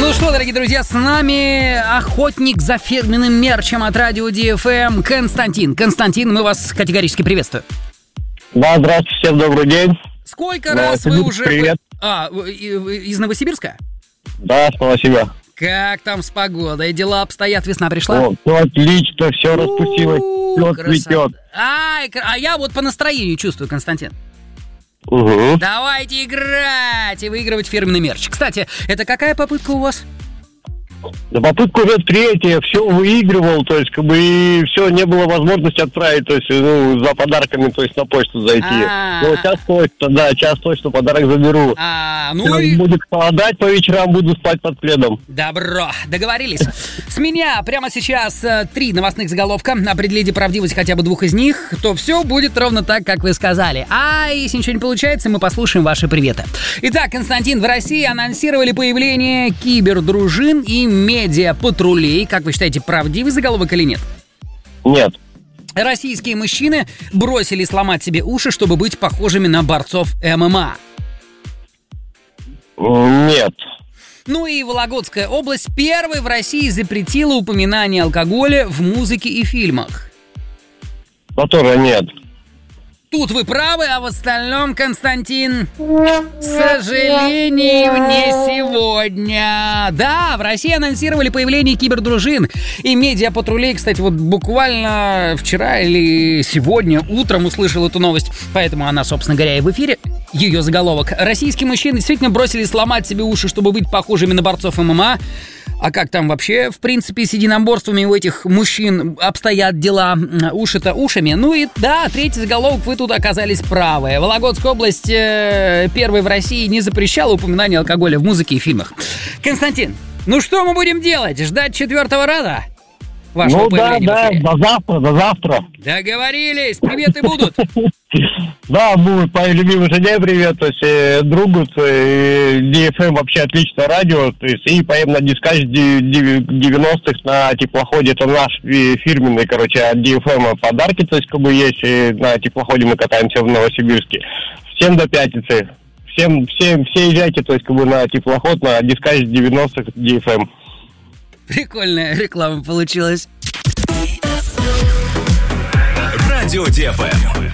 Ну что, дорогие друзья, с нами охотник за фирменным мерчем от радио DFM Константин. Константин, мы вас категорически приветствуем. Да, здравствуйте, всем добрый день. Сколько раз вы уже... Привет. Из Новосибирска? Да, с Новосибирска. Как там с погодой? Дела обстоят? Весна пришла? Все отлично, все распустилось, все цветет. А я вот по настроению чувствую, Константин. Угу. Давайте играть и выигрывать фирменный мерч. Кстати, это какая попытка у вас? Да, попытка уже третья, все выигрывал, то есть, как бы, и все, не было возможности отправить, то есть, за подарками, то есть, на почту зайти. Но сейчас точно подарок заберу. Будет холодать, по вечерам буду спать под пледом. Добро, договорились. С меня прямо сейчас 3 новостных заголовка. Определите правдивость хотя бы 2 из них, то все будет ровно так, как вы сказали. А если ничего не получается, мы послушаем ваши приветы. Итак, Константин, в России анонсировали появление кибердружин и медиа-патрулей. Как вы считаете, правдивый заголовок или нет? Нет. Российские мужчины бросились сломать себе уши, чтобы быть похожими на борцов ММА. Нет. Ну и Вологодская область первой в России запретила упоминание алкоголя в музыке и фильмах. Но тоже нет. Тут вы правы, а в остальном, Константин, к сожалению, не сегодня. Да, в России анонсировали появление кибердружин и медиапатрулей. Кстати, вот буквально вчера или сегодня утром услышал эту новость, поэтому она, собственно говоря, и в эфире. Ее заголовок. Российские мужчины действительно бросились сломать себе уши, чтобы быть похожими на борцов ММА. А как там вообще, в принципе, с единоборствами у этих мужчин обстоят дела? Уши-то ушами. Ну и да, 3-й заголовок, вы тут оказались правы. Вологодская область первой в России не запрещала упоминание алкоголя в музыке и фильмах. Константин, ну что мы будем делать? Ждать 4-го раза? Вашего появления до завтра. Договорились, приветы будут. Да, будет по любимой жене привет, то есть другу, DFM вообще отличное радио, то есть и поем на дискач 90-х на теплоходе, это наш фирменный, от DFM подарки, то есть как бы есть, на теплоходе мы катаемся в Новосибирске. Всем до пятницы, все езжайте, то есть как бы на теплоход, на дискач 90-х DFM. Прикольная реклама получилась. Радио DFM.